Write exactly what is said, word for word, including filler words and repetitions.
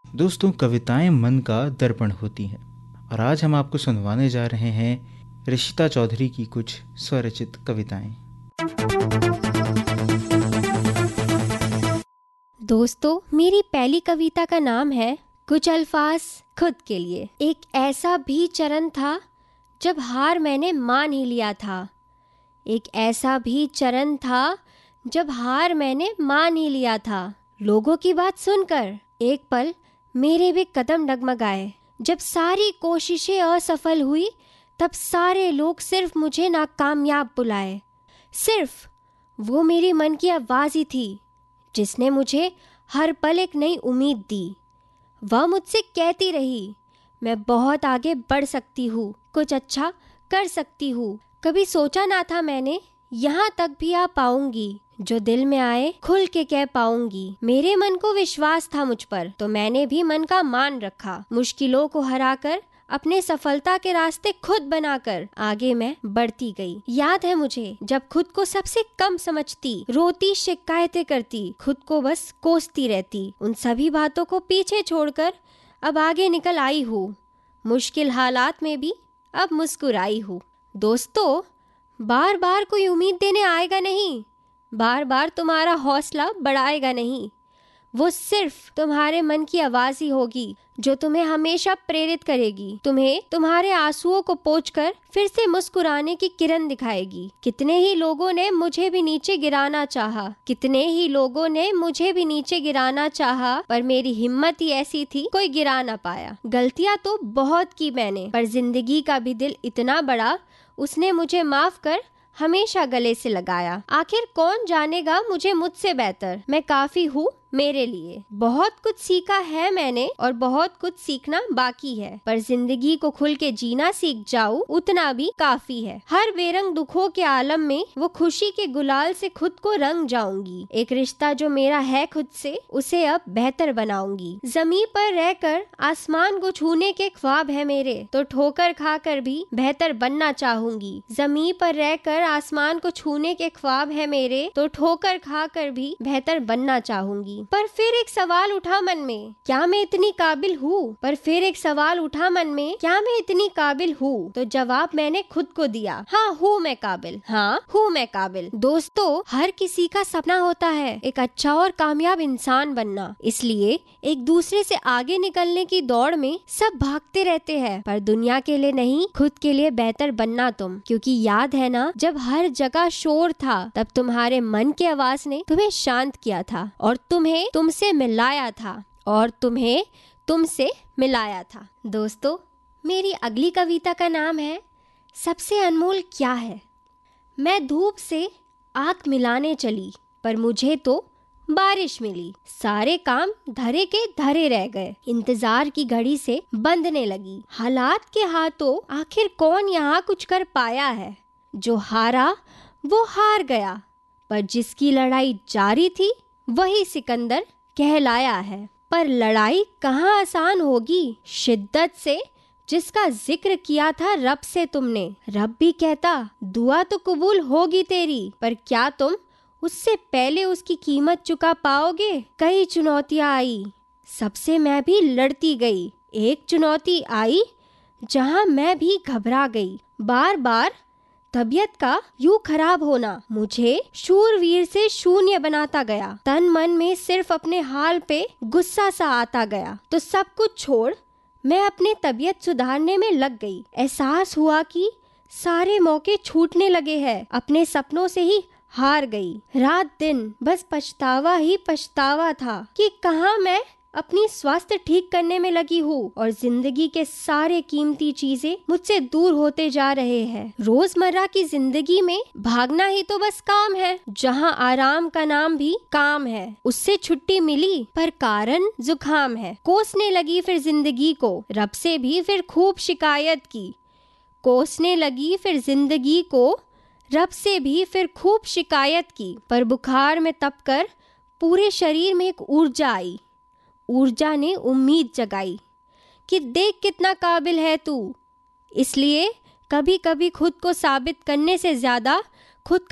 दोस्तों, कविताएं मन का दर्पण होती हैं और आज हम आपको सुनवाने जा रहे हैं ऋषिता चौधरी की कुछ स्वरचित कविताएं। दोस्तों, मेरी पहली कविता का नाम है कुछ अल्फाज खुद के लिए। एक ऐसा भी चरण था जब हार मैंने मान ही लिया था। एक ऐसा भी चरण था जब हार मैंने मान ही लिया था। लोगों की बात सुनकर एक पल मेरे भी कदम डगमगाए। जब सारी कोशिशें असफल हुई तब सारे लोग सिर्फ मुझे नाकामयाब बुलाए। सिर्फ वो मेरी मन की आवाज़ ही थी जिसने मुझे हर पल एक नई उम्मीद दी। वह मुझसे कहती रही, मैं बहुत आगे बढ़ सकती हूँ, कुछ अच्छा कर सकती हूँ। कभी सोचा ना था मैंने यहाँ तक भी आ पाऊंगी। जो दिल में आए खुल के कह पाऊंगी। मेरे मन को विश्वास था मुझ पर, तो मैंने भी मन का मान रखा। मुश्किलों को हराकर अपने सफलता के रास्ते खुद बनाकर आगे मैं बढ़ती गई। याद है मुझे जब खुद को सबसे कम समझती, रोती, शिकायतें करती, खुद को बस कोसती रहती। उन सभी बातों को पीछे छोड़कर अब आगे निकल आई हूँ। मुश्किल हालात में भी अब मुस्कुराई हूँ। दोस्तों, बार बार कोई उम्मीद देने आएगा नहीं, बार बार तुम्हारा हौसला बढ़ाएगा नहीं। वो सिर्फ तुम्हारे मन की आवाज ही होगी जो तुम्हें हमेशा प्रेरित करेगी, तुम्हें तुम्हारे आंसुओं को पोंछकर फिर से मुस्कुराने की किरण दिखाएगी। कितने ही लोगों ने मुझे भी नीचे गिराना चाहा, कितने ही लोगों ने मुझे भी नीचे गिराना चाहा, पर मेरी हिम्मत ही ऐसी थी कोई गिरा ना पाया। गलतियां तो बहुत की मैंने, पर जिंदगी का भी दिल इतना बड़ा, उसने मुझे माफ कर हमेशा गले से लगाया। आखिर कौन जानेगा मुझे मुझसे बेहतर, मैं काफी हूँ मेरे लिए। बहुत कुछ सीखा है मैंने और बहुत कुछ सीखना बाकी है, पर जिंदगी को खुल के जीना सीख जाऊं उतना भी काफी है। हर बेरंग दुखों के आलम में वो खुशी के गुलाल से खुद को रंग जाऊंगी। एक रिश्ता जो मेरा है खुद से, उसे अब बेहतर बनाऊंगी। जमीन पर रहकर आसमान को छूने के ख्वाब है मेरे, तो ठोकर खाकर भी बेहतर बनना चाहूंगी। जमीन पर रहकर आसमान को छूने के ख्वाब है मेरे, तो ठोकर खाकर भी बेहतर बनना चाहूंगी। पर फिर एक सवाल उठा मन में, क्या मैं इतनी काबिल हूँ? पर फिर एक सवाल उठा मन में, क्या मैं इतनी काबिल हूँ? तो जवाब मैंने खुद को दिया, हाँ हूँ मैं काबिल, हाँ हूँ मैं काबिल। दोस्तों, हर किसी का सपना होता है एक अच्छा और कामयाब इंसान बनना। इसलिए एक दूसरे से आगे निकलने की दौड़ में सब भागते रहते हैं, पर दुनिया के लिए नहीं, खुद के लिए बेहतर बनना तुम। क्योंकि याद है ना, जब हर जगह शोर था तब तुम्हारे मन की आवाज ने तुम्हें शांत किया था और तुम्हें तुमसे मिलाया था और तुम्हें तुमसे मिलाया था। दोस्तों, मेरी अगली कविता का नाम है सबसे अनमोल क्या है। मैं धूप से आंख मिलाने चली, पर मुझे तो बारिश मिली। सारे काम धरे के धरे रह गए, इंतजार की घड़ी से बंधने लगी। हालात के हाथों आखिर कौन यहाँ कुछ कर पाया है। जो हारा वो हार गया, पर जिसकी लड़ाई जारी थी वही सिकंदर कहलाया है। पर लड़ाई कहाँ आसान होगी शिद्दत से जिसका जिक्र किया था रब से तुमने। रब भी कहता दुआ तो कबूल होगी तेरी, पर क्या तुम उससे पहले उसकी कीमत चुका पाओगे। कई चुनौतियां आई, सबसे मैं भी लड़ती गई। एक चुनौती आई जहां मैं भी घबरा गई। बार बार तबीयत का यूं खराब होना मुझे शूरवीर से शून्य बनाता गया। तन मन में सिर्फ अपने हाल पे गुस्सा सा आता गया। तो सब कुछ छोड़ मैं अपने तबीयत सुधारने में लग गई। एहसास हुआ कि सारे मौके छूटने लगे हैं, अपने सपनों से ही हार गई। रात दिन बस पछतावा ही पछतावा था कि कहाँ मैं अपनी स्वास्थ्य ठीक करने में लगी हूँ और जिंदगी के सारे कीमती चीजें मुझसे दूर होते जा रहे हैं। रोजमर्रा की जिंदगी में भागना ही तो बस काम है, जहाँ आराम का नाम भी काम है। उससे छुट्टी मिली पर कारण जुकाम है। कोसने लगी फिर जिंदगी को, रब से भी फिर खूब शिकायत की। कोसने लगी फिर जिंदगी को, रब से भी फिर खूब शिकायत की। पर बुखार में तप कर पूरे शरीर में एक ऊर्जा आई। ऊर्जा ने उम्मीद जगाई कि देख कितना काबिल है तू। इसलिए कभी कभी खुद को साबित करने से ज्यादा खुद